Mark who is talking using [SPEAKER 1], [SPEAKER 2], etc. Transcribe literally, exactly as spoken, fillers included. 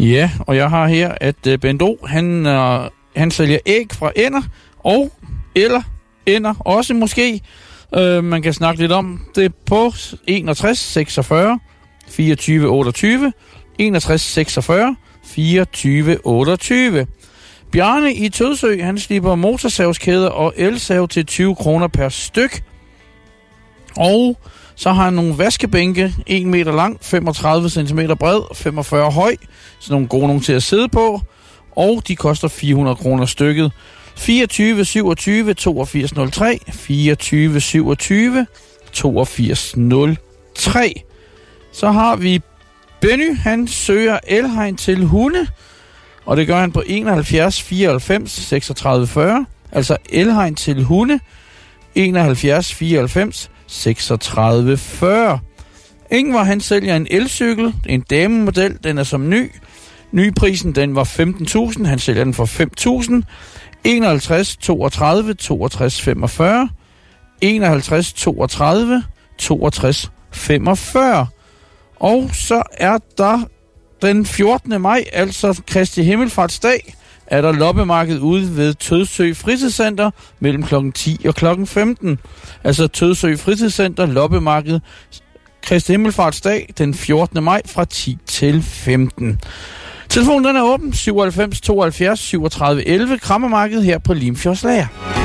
[SPEAKER 1] Ja, og jeg har her, at uh, Bendo, han, uh, han sælger æg fra ænder, og eller ænder også måske. Uh, man kan snakke lidt om det på enogtres seksogfyrre fireogtyve otteogtyve, enogtres seksogfyrre fireogtyve otteogtyve. Bjarne i Tødsø, han slipper motorsavskæder og elsav til tyve kroner per styk. Og så har han nogle vaskebænke, en meter lang, femogtredive centimeter bred, femogfyrre høj. Så nogle gode nogle til at sidde på. Og de koster fire hundrede kroner stykket. fireogtyve syvogtyve toogfirs nul tre, fireogtyve syvogtyve toogfirs nul tre. Så har vi Benny, han søger elhegn til hunde. Og det gør han på enoghalvfjerds fireoghalvfems seksogtredive fyrre. Altså elhegn til hunde. enoghalvfjerds fireoghalvfems seksogtredive fyrre. Ingvar, han sælger en elcykel. En damemodel. Den er som ny. Nyprisen, den var femten tusind. Han sælger den for fem tusind. enoghalvtreds toogtredive toogtres femogfyrre. enoghalvtreds toogtredive toogtres femogfyrre. Og så er der den fjortende maj, altså Kristi Himmelfartsdag, er der loppemarked ude ved Tødsø Fritidscenter mellem klokken ti og klokken femten. Altså Tødsø Fritidscenter, loppemarked, Kristi Himmelfartsdag den fjortende maj fra ti til femten. Telefonen den er åben, syvoghalvfems tooghalvfjerds syvogtredive elleve, Krammermarked her på Limfjords Lager.